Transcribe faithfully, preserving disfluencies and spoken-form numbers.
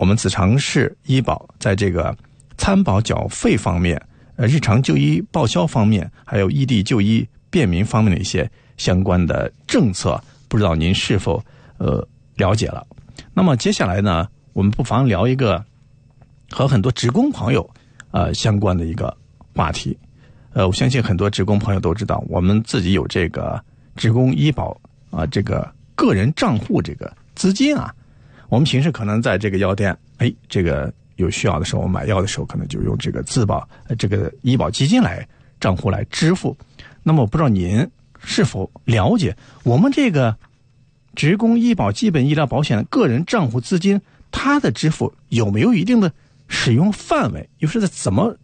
我们子常氏医保在这个参保缴费方面、呃日常就医报销方面，还有异地就医便民方面的一些相关的政策，不知道您是否呃了解了？那么接下来呢，我们不妨聊一个和很多职工朋友呃相关的一个话题。呃，我相信很多职工朋友都知道，我们自己有这个职工医保啊、呃，这个个人账户这个资金啊。我们平时可能在这个药店，哎，这个有需要的时候，我们买药的时候，可能就用这个自保、呃、这个医保基金来账户来支付。那么我不知道您是否了解，我们这个职工医保基本医疗保险的个人账户资金，它的支付有没有一定的使用范围？又是在怎么